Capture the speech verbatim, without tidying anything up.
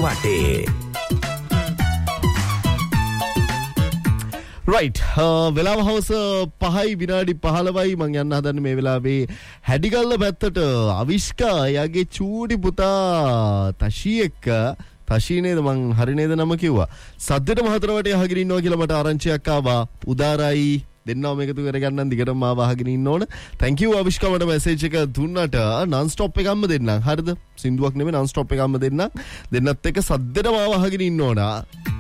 වටේ. රයිට් වෙලාව හවස පහයි විනාඩි පහළොවයි මං යන්න හදන්නේ මේ වෙලාවේ හැඩිගල්ල පැත්තට අවිෂ්කා එයාගේ චූටි පුතා තෂී එක්ක තෂී නේද මං හරි නේද නම කිව්වා සද්දෙට මහතර වටේ අහගෙන ඉන්නවා කියලා මට ආරංචියක් ආවා උදාරයි දෙන්නවම එකතු කරගන්න දිගටම ආව අහගෙන ඉන්න ඕන thank you අවිෂ්කා මට මැසේජ් එක දුන්නට non stop එකක්ම දෙන්නම් හරිද සින්දුවක් නෙමෙයි non stop එකක්ම දෙන්නම් දෙන්නත් එක්ක සද්දෙටම ආව අහගෙන ඉන්න ඕන